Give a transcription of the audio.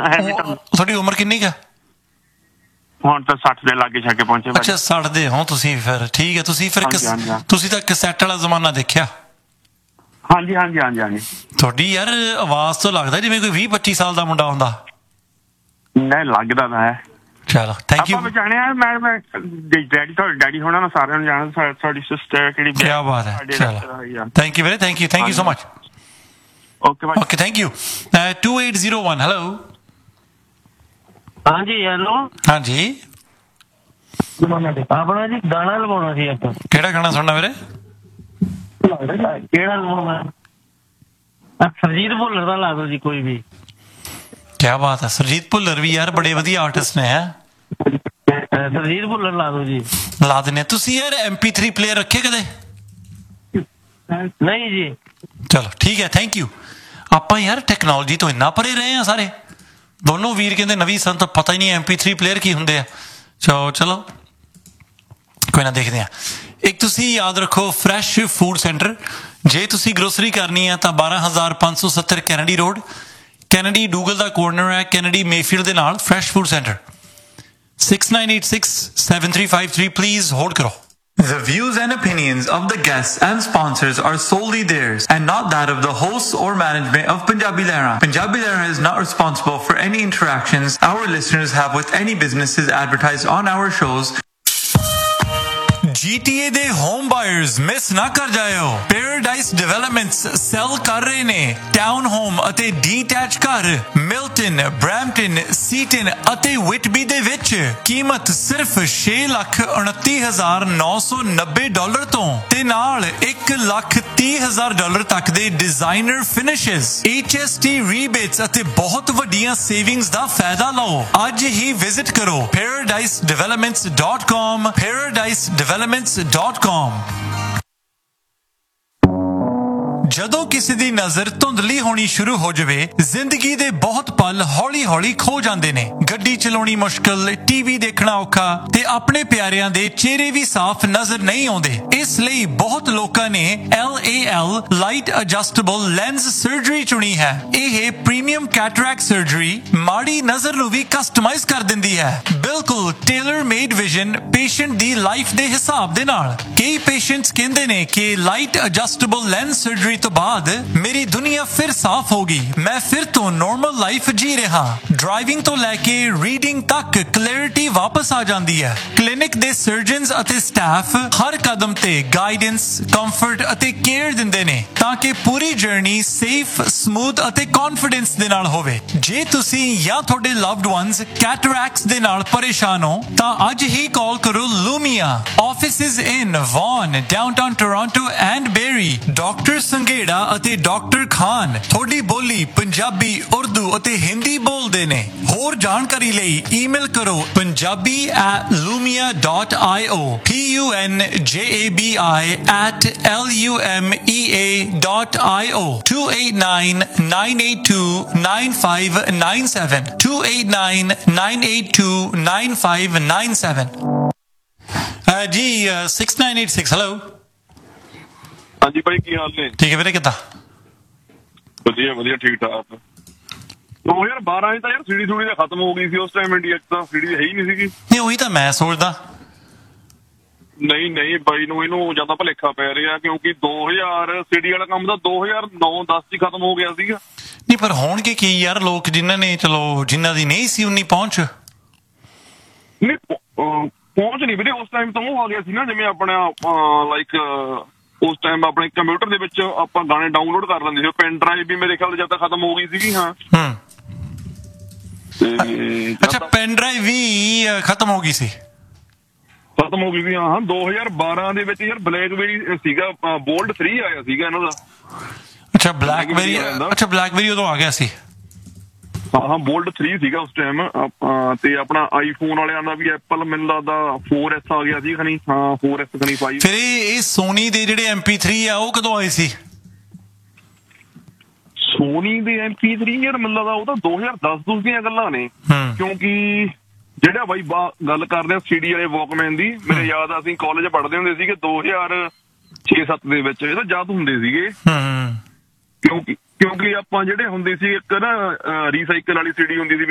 ਤੁਹਾਡੀ ਉਮਰ ਕਿੰਨੀ ਕੁ? ਹੁਣ ਤਾਂ 60 ਦੇ ਲਾਗੇ ਛਾਗੇ ਪਹੁੰਚੇ। ਅੱਛਾ 60 ਦੇ ਹੋ ਤੁਸੀਂ, ਫਿਰ ਠੀਕ ਹੈ। ਤੁਸੀਂ ਫਿਰ ਤੁਸੀਂ ਤਾਂ ਕਸੈਟ ਵਾਲਾ ਜ਼ਮਾਨਾ ਦੇਖਿਆ। ਹਾਂਜੀ ਹਾਂਜੀ ਹਾਂਜੀ ਹਾਂਜੀ। ਤੁਹਾਡੀ ਯਾਰ ਆਵਾਜ਼ ਤੋਂ ਲੱਗਦਾ ਜਿਵੇਂ ਕੋਈ 20-25 ਸਾਲ ਦਾ ਮੁੰਡਾ ਹੁੰਦਾ। ਨਹੀਂ ਲੱਗਦਾ ਤਾਂ ਹੈ। ਚਲੋ ਥੈਂਕ ਯੂ। ਆਪਾਂ ਜਾਣਿਆ ਮੈਂ ਡੈਡੀ, ਤੁਹਾਡੇ ਡੈਡੀ ਹੋਣਾ ਨਾ ਸਾਰਿਆਂ ਨੂੰ ਜਾਣਦਾ, ਤੁਹਾਡੀ ਸਿਸਟਰ ਕਿਹੜੀ। ਕੀ ਬਾਤ ਹੈ। ਚਲੋ ਥੈਂਕ ਯੂ ਵੀਰੇ, thank you so much. Okay thank you. 2801 hello. ਹਾਂਜੀ ਹੈਲੋ। ਹਾਂਜੀ ਆਪਣਾ ਜੀ ਗਾਣਾ ਲਵਾਉਣਾ ਸੀ ਆਪਾਂ। ਕਿਹੜਾ ਗਾਣਾ ਸੁਣਨਾ ਵੀਰੇ? ਕਿਹੜਾ ਲਵਾਉਣਾ? ਸਰਜੀਤ ਭੁੱਲਰ ਦਾ ਲਾ ਦਿਓ ਜੀ ਕੋਈ ਵੀ। ਕਿਆ ਬਾਤ ਹੈ। ਸਰਜੀਤ ਭੁੱਲਰ ਵੀ ਯਾਰ ਬੜੇ ਵਧੀਆ ਆਰਟਿਸਟ ਨੇ। ਹੈ ਸਰਜੀਤ ਭੁੱਲਰ ਲਾ ਦਿਓ ਜੀ। ਲਾ ਦਿੰਦੇ। ਤੁਸੀਂ ਯਾਰ MP3 ਪਲੇਅਰ ਰੱਖੇ ਕਦੇ? ਨਹੀਂ ਜੀ। ਚਲੋ ਠੀਕ ਹੈ ਥੈਂਕ ਯੂ। ਆਪਾਂ ਯਾਰ ਟੈਕਨੋਲੋਜੀ ਤੋਂ ਇੰਨਾ ਪਰੇ ਰਹੇ ਹਾਂ ਸਾਰੇ। ਦੋਨੋਂ ਵੀਰ ਕਹਿੰਦੇ ਨਵੀਂ ਸਾਨੂੰ ਤਾਂ ਪਤਾ ਹੀ ਨਹੀਂ MP3 ਪਲੇਅਰ ਕੀ ਹੁੰਦੇ ਆ। ਚਲੋ ਕੋਈ ਨਾ ਦੇਖਦੇ ਹਾਂ। ਇੱਕ ਤੁਸੀਂ ਯਾਦ ਰੱਖੋ ਫਰੈਸ਼ ਫੂਡ ਸੈਂਟਰ। ਜੇ ਤੁਸੀਂ ਗਰੋਸਰੀ ਕਰਨੀ ਹੈ ਤਾਂ 12570 ਕੈਨੇਡੀ ਰੋਡ, ਕੈਨੇਡੀ ਡੂਗਲ ਦਾ ਕੋਰਨਰ ਹੈ, ਕੈਨੇਡੀ ਮੇਫੀਲਡ ਦੇ ਨਾਲ fresh food centre. 69867353 please hold ਕਰੋ। The views and opinions of the guests and sponsors are solely theirs and not that of the hosts or management of Punjabi Lehra. Punjabi Lehra is not responsible for any interactions our listeners have with any businesses advertised on our shows. GTA ਦੇ home buyers miss ਨਾ ਕਰ ਜਾਇਓ। ਪੈਰਾਡਾਈਸ developments cell ਕਰ ਰਹੇ ਨੇ town home ਅਤੇ detach ਘਰ Milton, Brampton, ਸੀਟਨ ਅਤੇ ਵਿਟਬੀ ਦੇ ਵਿੱਚ। ਕੀਮਤ ਸਿਰਫ $6,29,990 ਤੋਂ ਤੇ ਨਾਲ $1,30,000 ਤੱਕ ਦੇ ਡਿਜ਼ਾਈਨਰ ਫਿਨਿਸ਼ਸ, HST ਰੀਬੇਟਸ ਅਤੇ ਬਹੁਤ ਵੱਡੀਆਂ ਸੇਵਿੰਗਸ ਦਾ ਫਾਇਦਾ ਲਓ। ਅੱਜ ਹੀ ਵਿਜ਼ਿਟ ਕਰੋ paradisedevelopments.com, paradisedevelopments.com। ਜਦੋਂ ਕਿਸੇ ਦੀ ਨਜ਼ਰ ਧੁੰਦਲੀ ਹੋਣੀ ਸ਼ੁਰੂ ਹੋ ਜਾਵੇ, ਜ਼ਿੰਦਗੀ ਦੇ ਬਹੁਤ ਪਲ ਹੌਲੀ-ਹੌਲੀ ਖੋ ਜਾਂਦੇ ਨੇ। ਗੱਡੀ ਚਲਾਉਣੀ ਮੁਸ਼ਕਲ, ਟੀਵੀ ਦੇਖਣਾ ਔਖਾ ਤੇ ਆਪਣੇ ਪਿਆਰਿਆਂ ਦੇ ਚਿਹਰੇ ਵੀ ਸਾਫ਼ ਨਜ਼ਰ ਨਹੀਂ ਆਉਂਦੇ। ਇਸ ਲਈ ਬਹੁਤ ਲੋਕਾਂ ਨੇ LAL light adjustable lens surgery ਚੁਣੀ ਹੈ। ਇਹ ਪ੍ਰੀਮੀਅਮ ਕੈਟਰੈਕਟ ਸਰਜਰੀ ਮਾੜੀ ਨਜ਼ਰ ਨੂੰ ਵੀ ਕਸਟਮਾਈਜ਼ ਕਰ ਦਿੰਦੀ ਹੈ, ਬਿਲਕੁਲ ਟੇਲਰ ਮੇਡ ਵਿਜ਼ਨ ਪੇਸ਼ੈਂਟ ਦੀ ਲਾਈਫ ਦੇ ਹਿਸਾਬ ਦੇ ਨਾਲ। ਕਈ ਪੇਸ਼ੈਂਟਸ ਕਹਿੰਦੇ ਨੇ ਕਿ ਲਾਈਟ ਐਡਜਸਟੇਬਲ ਲੈਂਸ ਸਰਜਰੀ ਤੋਂ ਬਾਅਦ ਮੇਰੀ ਦੁਨੀਆ ਫਿਰ ਸਾਫ਼ ਹੋ ਗਈ, ਮੈਂ ਫਿਰ ਤੋਂ ਨਾਰਮਲ ਲਾਈਫ ਜੀ ਰਿਹਾ। ਡਰਾਈਵਿੰਗ ਤੋਂ ਲੈ ਕੇ ਰੀਡਿੰਗ ਤੱਕ ਕਲੈਰਿਟੀ ਵਾਪਸ ਆ ਜਾਂਦੀ ਹੈ। ਕਲੀਨਿਕ ਦੇ ਸਰਜਨਸ ਅਤੇ ਸਟਾਫ ਹਰ ਕਦਮ ਤੇ ਗਾਈਡੈਂਸ, ਕੰਫਰਟ ਅਤੇ ਕੇਅਰ ਦਿੰਦੇ ਨੇ ਤਾਂ ਕਿ ਪੂਰੀ ਜਰਨੀ ਸੇਫ, ਸਮੂਥ ਅਤੇ ਕੌਨਫੀਡੈਂਸ ਦੇ ਨਾਲ ਹੋਵੇ। ਜੇ ਤੁਸੀਂ ਜਾਂ ਤੁਹਾਡੇ ਲਵਡ ਵਨਸ ਕੈਟਰੈਕਟਸ ਦੇ ਨਾਲ ਪਰੇਸ਼ਾਨ ਹੋ ਤਾਂ ਅੱਜ ਹੀ ਕਾਲ ਕਰੋ ਲੂਮੀਆ। Offices in won, downtown Toronto and berry. Doctor Sanghera ਅਤੇ ਡਾਕਟਰ ਖਾਨ ਤੁਹਾਡੀ ਬੋਲੀ ਪੰਜਾਬੀ, ਉਰਦੂ ਅਤੇ ਹਿੰਦੀ ਬੋਲਦੇ ਨੇ। ਹੋਰ ਜਾਣਕਾਰੀ ਲਈ ਈਮੇਲ ਕਰੋ punjabi@lumia.io, punjabi@lumea.io, 289-982-9597, 289-982-9597। ਜੀ 6986 ਹੈਲੋ। ਹਾਂਜੀ ਭਾਈ ਕੀ ਹਾਲ ਨੇ? ਠੀਕ ਹੈ ਵੀਰੇ, ਕਿੱਦਾਂ? ਵਧੀਆ ਵਧੀਆ ਠੀਕ ਠਾਕ। 2012 ਚ ਤਾਂ ਯਾਰ ਸੀਡੀ ਸੂਡੀ ਤਾਂ ਖਤਮ ਹੋ ਗਈ ਸੀ ਉਸ ਟਾਈਮ। ਇੰਡੀਆ ਚ ਤਾਂ ਸੀਡੀ ਹੈ ਹੀ ਨਹੀਂ ਸੀਗੀ। ਨਹੀਂ ਉਹੀ ਤਾਂ ਮੈਂ ਸੋਚਦਾ। ਨਹੀਂ ਬਾਈ ਨੂੰ ਇਹਨੂੰ ਜ਼ਿਆਦਾ ਭੁਲੇਖਾ ਪੈ ਰਿਹਾ ਕਿਉਂਕਿ 2000 ਸੀਡੀ ਵਾਲਾ ਕੰਮ ਤਾਂ 2009-10 ਚ ਖਤਮ ਹੋ ਗਿਆ ਸੀਗਾ। ਨਹੀਂ ਪਰ ਹੋਣਗੇ ਕੀ ਯਾਰ ਲੋਕ ਜਿਨ੍ਹਾਂ ਨੇ ਜਿਨ੍ਹਾਂ ਦੀ ਨਹੀਂ ਸੀ ਉਨੀ ਪਹੁੰਚ। ਨਹੀਂ ਪਹੁੰਚ ਨਹੀਂ ਵੀਰੇ ਉਸ ਟਾਈਮ ਤਾਂ ਉਹ ਆ ਗਿਆ ਸੀ ਨਾ, ਜਿਵੇਂ ਆਪਣਾ ਲਾਈਕ ਉਸ ਟਾਈਮ ਆਪਣੇ ਕੰਪਿਊਟਰ ਦੇ ਵਿੱਚ ਆਪਾਂ ਗਾਣੇ ਡਾਊਨਲੋਡ ਕਰ ਲੈਂਦੇ ਸੀ। ਪੈਨ ਡਰਾਈਵ ਵੀ ਮੇਰੇ ਖਿਆਲ ਜਦ ਤੱਕ ਖਤਮ ਹੋ ਗਈ ਸੀਗੀ। ਹਾਂ ਅੱਛਾ ਪੈਨ ਡਰਾਈਵ ਵੀ ਖਤਮ ਹੋ ਗਈ ਸੀ। ਖਤਮ ਹੋ ਗਈ ਸੀ ਹਾਂ। 2012 ਦੇ ਵਿੱਚ ਯਾਰ ਬਲੈਕਬੇਰੀ ਸੀਗਾ, ਬੋਲਡ 3 ਆਇਆ ਸੀਗਾ ਇਹਨਾਂ ਦਾ। ਅੱਛਾ ਬਲੈਕਬੇਰੀ ਉਦੋਂ ਆ ਗਿਆ ਸੀ। ਹਾਂ ਬੋਲਡ 3 ਸੀਗਾ ਉਸ ਟਾਈਮ। ਤੇ ਆਪਣਾ ਆਈਫੋਨ ਵਾਲਿਆਂ ਦਾ ਵੀ ਐਪਲ ਮੈਨੂੰ ਲੱਗਦਾ 4S ਆ ਗਿਆ ਸੀ ਖਣੀ। ਹਾਂ 4S ਖਣੀ 5। ਫਿਰ ਇਹ ਸੋਨੀ ਦੇ ਜਿਹੜੇ MP3 ਆ ਉਹ ਕਦੋਂ ਆਏ ਸੀ? ਸੋਨੀ ਦੇ MP3 ਯਾਰ ਮੈਨੂੰ ਲੱਗਦਾ ਉਹ ਤਾਂ 2010 ਦੀਆਂ ਗੱਲਾਂ ਨੇ। ਕਿਉਂਕਿ ਜਿਹੜਾ ਬਾਈ ਗੱਲ ਕਰਦੇ ਆ CD ਵਾਲੇ ਵਾਕਮੈਨ ਦੀ, ਮੇਰੇ ਯਾਦ ਆ ਅਸੀਂ ਕਾਲਜ ਪੜ੍ਹਦੇ ਹੁੰਦੇ ਸੀਗੇ 2006-07 ਦੇ ਵਿੱਚ। ਇਹ ਤਾਂ ਜਦ ਹੁੰਦੇ ਸੀਗੇ ਕਿਉਂਕਿ ਆਪਾਂ ਜਿਹੜੇ ਹੁੰਦੇ ਸੀ ਇੱਕ ਨਾ ਰੀਸਾਈਕਲ ਵਾਲੀ CD ਹੁੰਦੀ ਸੀ